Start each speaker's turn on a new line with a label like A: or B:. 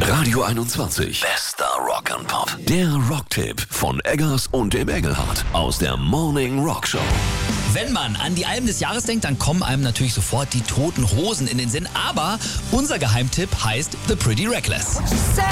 A: Radio 21. Bester Rock'n'Pop. Der Rocktipp von Eggers und dem Engelhardt aus der Morning Rock Show.
B: Wenn man an die Alben des Jahres denkt, dann kommen einem natürlich sofort die Toten Hosen in den Sinn. Aber unser Geheimtipp heißt The Pretty Reckless.